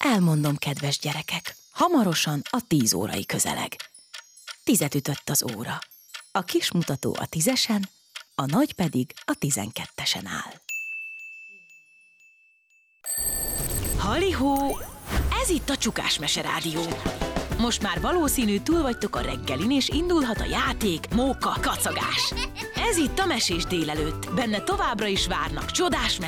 Elmondom, kedves gyerekek, hamarosan a 10 órai közeleg. 10 ütött az óra. A kis mutató a 10-esen, a nagy pedig a 12-esen áll. Halihó! Ez itt a Csukás Mese Rádió. Most már valószínű túl vagytok a reggelin, és indulhat a játék, móka, kacagás. Ez itt a Mesés délelőtt. Benne továbbra is várnak csodás